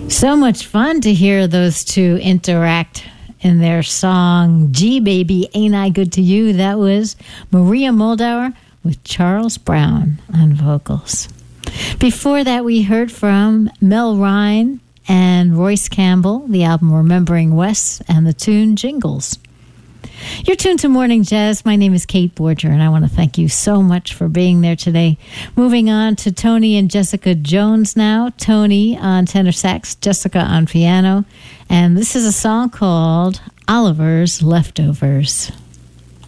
So much fun to hear those two interact in their song, Gee Baby, Ain't I Good to You? That was Maria Moldauer with Charles Brown on vocals. Before that, we heard from Mel Ryan and Royce Campbell, the album Remembering Wes, and the tune Jingles. You're tuned to Morning Jazz. My name is Kate Borger, and I want to thank you so much for being there today. Moving on to Tony and Jessica Jones now. Tony on tenor sax, Jessica on piano. And this is a song called Oliver's Leftovers.